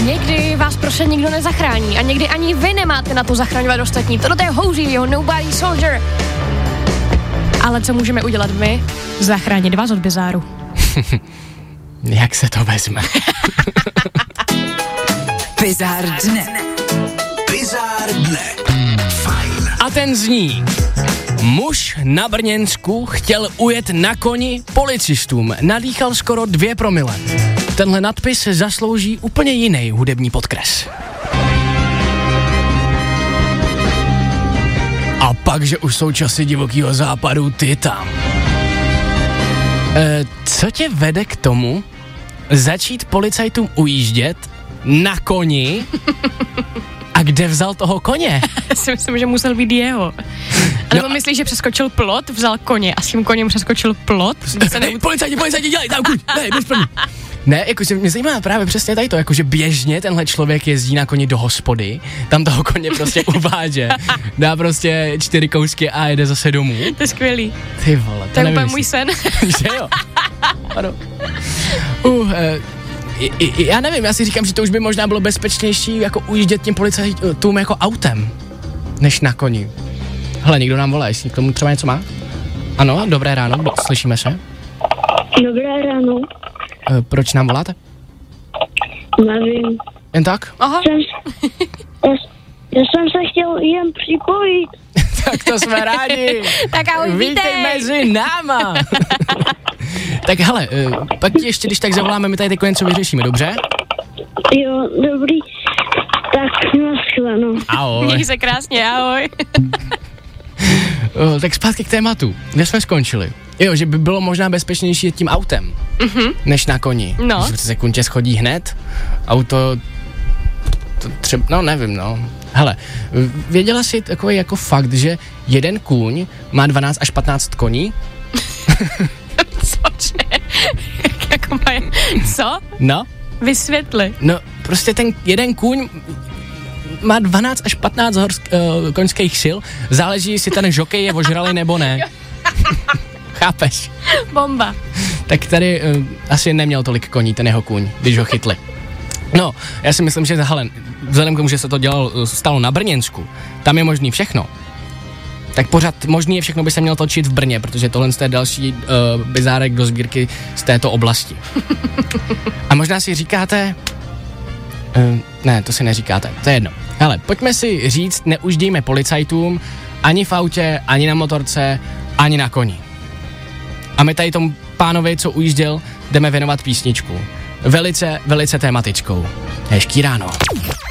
Někdy vás prostě nikdo nezachrání a někdy ani vy nemáte na to zachraňovat ostatní. Tohle je Houřího Nobody Soldier. Ale co můžeme udělat my? Zachránit vás od bizáru. Jak se to vezme? Bizár dne. Bizár dne. Fajn. A ten zní: muž na Brněnsku chtěl ujet na koni policistům, nadýchal skoro 2 promile. Tenhle nadpis se zaslouží úplně jiný hudební podkres. A pak, že už jsou časy divokýho západu, ty tam. Co tě vede k tomu začít policajtům ujíždět na koni? A kde vzal toho koně? Já si myslím, že musel být jeho. A nebo myslíš, že přeskočil plot, vzal koně a s tím koněm přeskočil plot? Policajti, dělej tam kuň, běž první. Ne, jakože mě zajímá právě přesně tady to, jakože běžně tenhle člověk jezdí na koni do hospody, tam toho koně prostě uváže, dá prostě 4 kousky a jede zase domů. To je skvělý. Ty vole, to je úplně můj sen. Že jo? Ano. Já nevím, já si říkám, že to už by možná bylo bezpečnější jako ujíždět tím policajtům jako autem, než na koni. Hele, někdo nám volá, jestli k tomu třeba něco má? Ano, dobré ráno, slyšíme se. Dobré ráno. Proč nám voláte? Nevím. Jen tak? Aha. Já jsem se chtěl jen připojit. Tak to jsme rádi. Tak ahoj, vítej mezi náma. Tak hele, pak ještě, když tak zavoláme, my tady teď něco vyřešíme, dobře? Jo, dobrý. Tak naschledanou. Ahoj. Měj se krásně, ahoj. Tak zpátky k tématu. Kde jsme skončili? Jo, že by bylo možná bezpečnější jet tím autem, než na koni. No. Že se kuň tě schodí hned, auto, to třeba, no nevím, no. Hele, věděla jsi takový jako fakt, že jeden kůň má 12 až 15 koní? Cože? Jako mají... Co? No. Vysvětli. No, prostě ten jeden kůň má 12 až 15 koňských sil, záleží, jestli ten žokej je ožralý nebo ne. Chápeš? Bomba. Tak tady asi neměl tolik koní ten jeho kůň, když ho chytli. No, já si myslím, že hele, vzhledem k tomu, že se to stalo na Brněnsku, tam je možný všechno. Tak pořád možný je všechno by se mělo točit v Brně, protože tohle je další bizárek do sbírky z této oblasti. A možná si říkáte, ne, to si neříkáte, to je jedno. Hele, pojďme si říct, neuždíjme policajtům ani v autě, ani na motorce, ani na koni. A my tady tomu pánovi, co ujížděl, jdeme věnovat písničku. Velice, velice tématickou. Hezký ráno.